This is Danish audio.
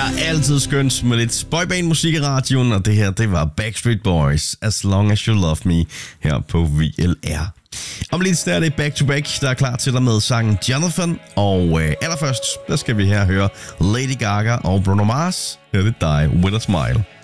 er altid skønt med lidt boyband-musik i radioen, og det her, det var Backstreet Boys, As Long As You Love Me, her på VLR. Om lidt er det Back to Back, der er klar til dig med sangen Jonathan, og allerførst, der skal vi her høre Lady Gaga og Bruno Mars. Her er det dig, With a Smile.